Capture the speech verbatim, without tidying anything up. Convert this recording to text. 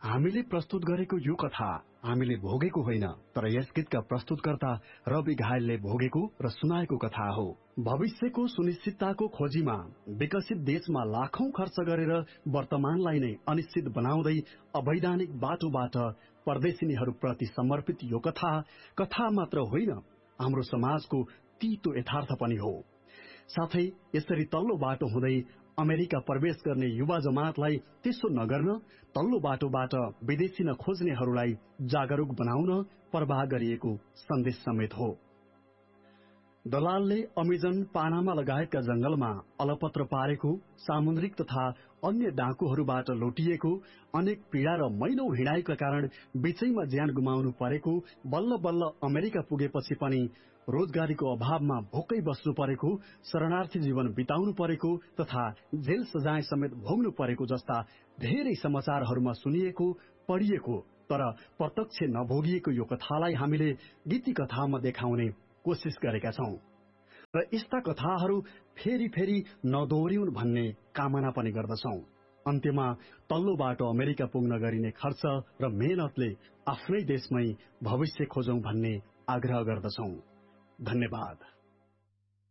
हामीले प्रस्तुत गरेको यो कथा हामीले भोगेको होइन, तर यस गीतका प्रस्तुतकर्ता रवि घायलले भोगेको र सुनाएको कथा हो। भविष्यको सुनिश्चितताको खोजीमा विकसित देशमा लाखौं खर्च गरेर वर्तमानलाई नै अनिश्चित बनाउँदै अवैधानिक बाटोबाट परदेशिनीहरूप्रति समर्पित यो कथा कथा मात्र होइन, हाम्रो समाजको तीतो यथार्थ पनि हो। साथै यसरी तल्लो बाटो हुँदै अमेरिका प्रवेश गर्ने युवा जमातलाई त्यसो नगर्न, तल्लो बाटोबाट विदेशी खोज्नेहरूलाई जागरूक बनाउन प्रवाह गरिएको सन्देश समेत हो। दलालले अमेजन, पानामा लगायतका जंगलमा अलपत्र पारेको, सामुद्रिक तथा अन्य डाकुहरूबाट लुटिएको, अनेक पीडा र महिनौं हिँडाइका कारण बीचैमा ज्यान गुमाउनु परेको, बल्ल बल्ल अमेरिका पुगेपछि पनि रोजगारीको अभावमा भोकै बस्नु परेको, शरणार्थी जीवन बिताउनु परेको तथा जेल सजाय समेत भोग्नु परेको जस्ता धेरै समाचारहरूमा सुनिएको, पढिएको तर प्रत्यक्ष नभोगिएको यो कथालाई हामीले गीति कथामा देखाउने कोशिश गरेका छौं र यस्ता कथाहरू फेरि फेरि नदोहोरिउन् भन्ने कामना पनि गर्दछौं। अन्त्यमा तल्लो बाटो अमेरिका पुग्न गरिने खर्च र मेहनतले आफ्नै देशमै भविष्य खोजौं भन्ने आग्रह गर्दछौं। धन्यवाद।